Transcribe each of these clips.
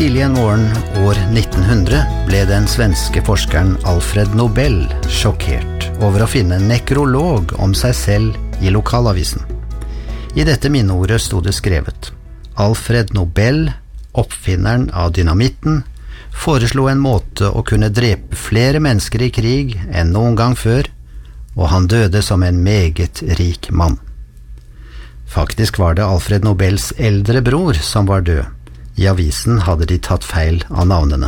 Tidlig en morgen år 1900 ble den svenske forskeren Alfred Nobel sjokkert over å finne en nekrolog om seg selv i lokalavisen. I dette minneordet stod det skrevet: Alfred Nobel, oppfinneren av dynamitten, foreslo en måte å kunne drepe flere mennesker i krig enn noen gang før, og han døde som en meget rik mann. Faktisk var det Alfred Nobels eldre bror som var død. I avisen hadde de tatt feil av navnene.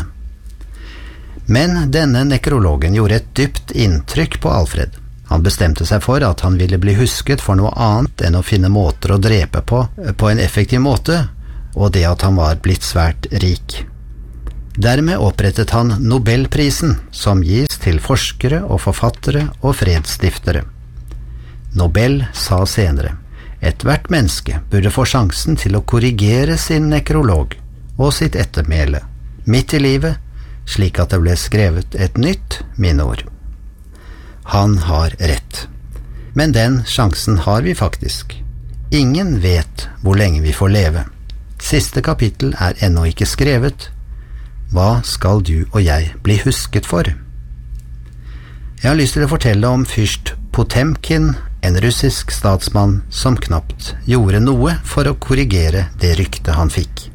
Men denne nekrologen gjorde et dypt inntrykk på Alfred. Han bestemte seg for at han ville bli husket for noe annet enn å finne måter å drepe på en effektiv måte, og det at han var blitt svært rik. Dermed opprettet han Nobelprisen, som gis til forskere og forfattere og fredsstiftere. Nobel sa senere: Ethvert menneske burde få sjansen til å korrigere sin nekrolog og sitt ettermæle, midt i livet, slik at det ble skrevet et nytt minneord. Han har rett. Men den sjansen har vi faktisk. Ingen vet hvor lenge vi får leve. Siste kapittel er ennå ikke skrevet. Hva skal du og jeg bli husket for? Jeg har lyst til å fortelle om fyrst Potemkin, en russisk statsmann som knapt gjorde noe for å korrigere det ryktet han fikk.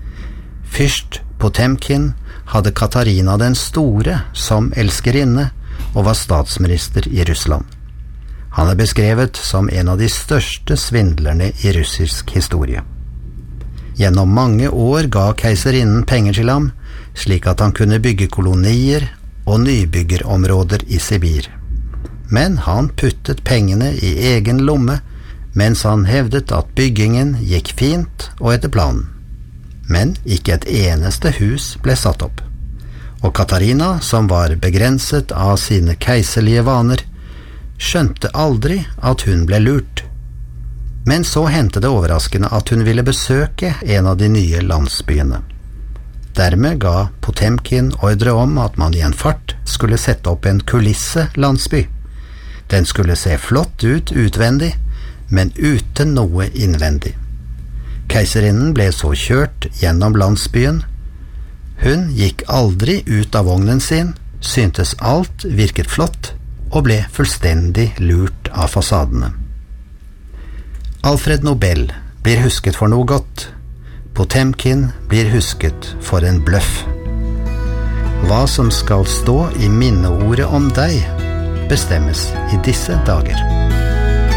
Fyrst Potemkin hadde Katarina den store som elskerinne og var statsminister i Russland. Han er beskrevet som en av de største svindlerne i russisk historie. Gjennom mange år ga keiserinnen penger til ham, slik at han kunne bygge kolonier og nybyggerområder i Sibir. Men han puttet pengene i egen lomme, mens han hevdet at byggingen gikk fint og etter planen. Men ikke et eneste hus ble satt opp. Og Katarina, som var begrenset av sine keiserlige vaner, skjønte aldri at hun ble lurt. Men så hendte det overraskende at hun ville besøke en av de nye landsbyene. Dermed ga Potemkin ordre om at man i en fart skulle sette opp en kulisse-landsby. Den skulle se flott ut utvendig, men uten noe innvendig. Keiserinnen ble så kjørt gjennom landsbyen. Hun gikk aldri ut av vognen sin, syntes alt virket flott, og ble fullstendig lurt av fasadene. Alfred Nobel blir husket for noe godt. Potemkin blir husket for en bløff. Hva som skal stå i minneordet om deg, bestemmes i disse dager.